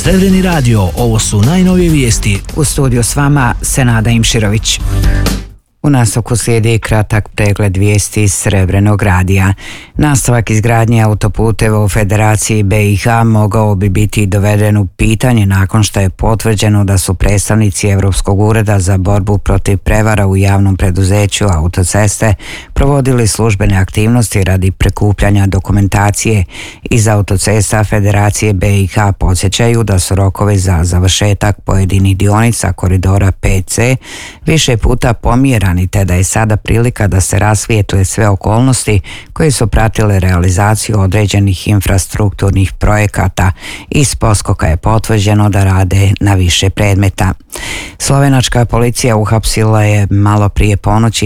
Srebreni radio, ovo su najnovije vijesti. U studiju s vama Senada Imširović. U nastavku slijedi kratak pregled vijesti iz Srebrenog radija. Nastavak izgradnje autoputeva u Federaciji BiH mogao bi biti doveden u pitanje nakon što je potvrđeno da su predstavnici Europskog ureda za borbu protiv prevara u javnom preduzeću Autoceste provodili službene aktivnosti radi prikupljanja dokumentacije. Iz Autocesta Federacije BiH podsjećaju da su rokovi za završetak pojedinih dionica koridora 5C više puta pomjerani, te da je sada prilika da se rasvijetle sve okolnosti koje su pratile realizaciju određenih infrastrukturnih projekata. Iz poskoka je potvrđeno da rade na više predmeta. Slovenačka policija uhapsila je malo prije ponoći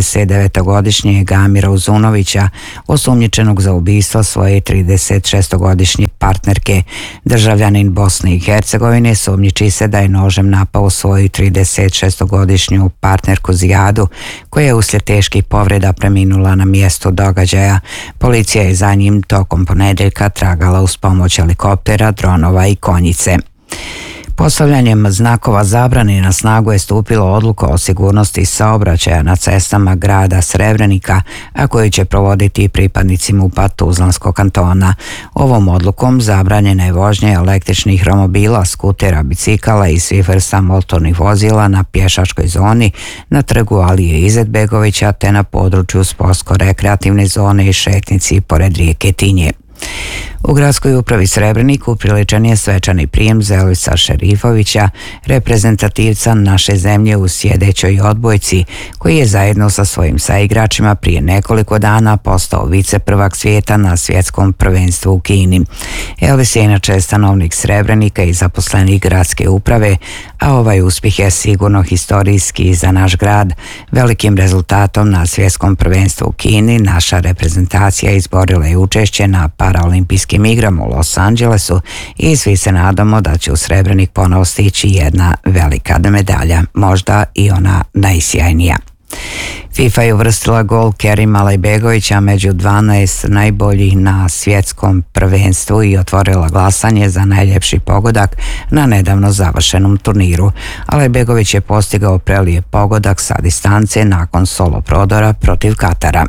39-godišnjeg Amira Uzunovića, osumnjičenog za ubistvo svoje 36-godišnje partnerke. Državljanin Bosne i Hercegovine sumnjiči se da je nožem napao svoju 36-godišnju partnerku Zijadu, koja je uslijed teških povreda preminula na mjestu događaja. Policija je za njim tokom ponedjeljka tragala uz pomoć helikoptera, dronova i konjice. Postavljanjem znakova zabrane na snagu je stupila odluka o sigurnosti saobraćaja na cestama grada Srebrenika, a koju će provoditi pripadnici MUP-a Tuzlanskog kantona. Ovom odlukom zabranjena je vožnja električnih romobila, skutera, bicikala i svih vrsta motornih vozila na pješačkoj zoni, na trgu Alije Izetbegovića te na području sportsko-rekreativne zone i šetnici pored rijeke Tinje. U gradskoj upravi Srebrenik upriličen je svečani prijem za Elvisa Šerifovića, reprezentativca naše zemlje u sjedećoj odbojci, koji je zajedno sa svojim saigračima prije nekoliko dana postao viceprvak svijeta na svjetskom prvenstvu u Kini. Elvis je inače stanovnik Srebrenika i zaposlenik gradske uprave, a ovaj uspjeh je sigurno historijski za naš grad. Velikim rezultatom na svjetskom prvenstvu u Kini naša reprezentacija izborila je učešće na paraolimpijskim igrama u Los Angelesu i svi se nadamo da će u Srebrenik ponovo stići jedna velika medalja, možda i ona najsjajnija. FIFA je uvrstila gol Kerima Alajbegovića među 12 najboljih na svjetskom prvenstvu i otvorila glasanje za najljepši pogodak na nedavno završenom turniru. Alajbegović je postigao prelijep pogodak sa distance nakon solo prodora protiv Katara.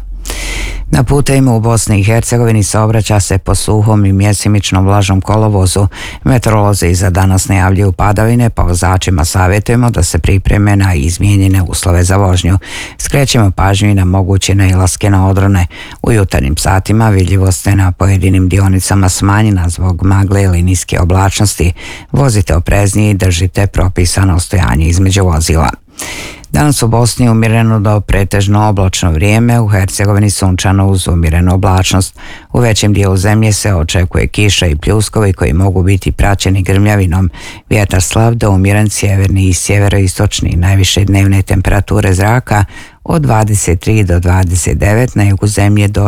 Na putevima u Bosni i Hercegovini saobraća se po suhom i mjesimično vlažnom kolovozu. Meteorolozi za danas najavljuju padavine, pa vozačima savjetujemo da se pripreme na izmijenjene uslove za vožnju. Skrećemo pažnju i na moguće nailaske na odrone. U jutarnjim satima vidljivost je na pojedinim dionicama smanjena zbog magle ili niske oblačnosti. Vozite opreznije i držite propisano stojanje između vozila. Danas u Bosni umjereno do pretežno oblačno vrijeme, u Hercegovini sunčano uz umjerenu oblačnost. U većem dijelu zemlje se očekuje kiša i pljuskovi koji mogu biti praćeni grmljavinom. Vjetar slab do umjeren sjeverni i sjeveroistočni, najviše dnevne temperature zraka od 23 do 29, na jugu zemlje do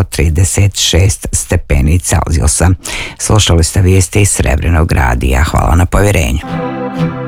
36 stepeni Celzijusa. Slušali ste vijesti iz Srebrenog radija. Hvala na povjerenju.